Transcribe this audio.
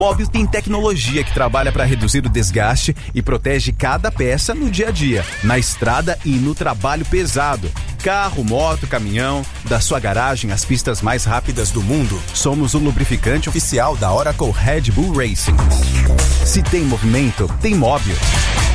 Móbil tem tecnologia que trabalha para reduzir o desgaste e protege cada peça no dia a dia, na estrada e no trabalho pesado. Carro, moto, caminhão, da sua garagem às pistas mais rápidas do mundo, somos o lubrificante oficial da Oracle Red Bull Racing. Se tem movimento, tem Móbil.